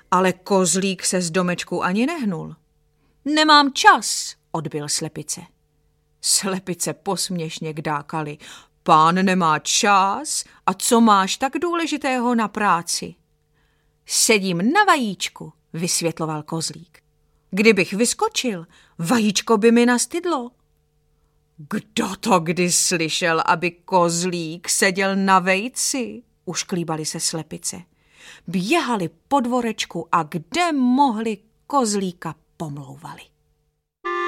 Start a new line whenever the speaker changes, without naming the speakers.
ale kozlík se z domečku ani nehnul. Nemám čas, odbil slepice. Slepice posměšně kdákaly. Pán nemá čas, a co máš tak důležitého na práci? Sedím na vajíčku, vysvětloval kozlík. Kdybych vyskočil, vajíčko by mi nastydlo. Kdo to kdy slyšel, aby kozlík seděl na vejci? Ušklíbali se slepice. Běhali po dvorečku a kde mohli kozlíka pomlouvali.